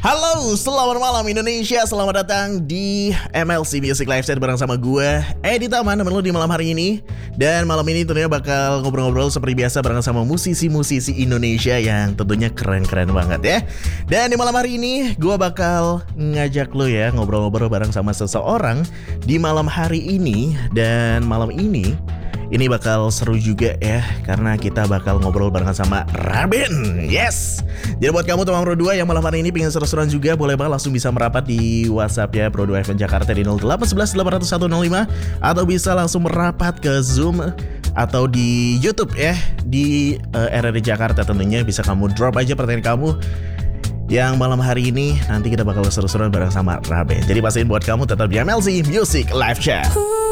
Halo, selamat malam Indonesia. Selamat datang di MLC Music Live Chat bareng sama gue, Edi Taman, temen lo di malam hari ini. Dan malam ini tentunya bakal ngobrol-ngobrol seperti biasa bareng sama musisi-musisi Indonesia yang tentunya keren-keren banget ya. Dan di malam hari ini gue bakal ngajak lo ya ngobrol-ngobrol bareng sama seseorang di malam hari ini. Dan malam ini bakal seru juga ya, karena kita bakal ngobrol barengan sama Rabin. Yes. Jadi buat kamu teman Pro 2 yang malam hari ini pengen seru-seruan juga, boleh banget langsung bisa merapat di WhatsApp ya Pro 2 FM Jakarta di 0811 800 105, atau bisa langsung merapat ke Zoom atau di YouTube ya di RRI Jakarta. Tentunya bisa kamu drop aja pertanyaan kamu yang malam hari ini, nanti kita bakal seru-seruan bareng sama Rabin. Jadi pastiin buat kamu tetap di MLC Music Live Chat.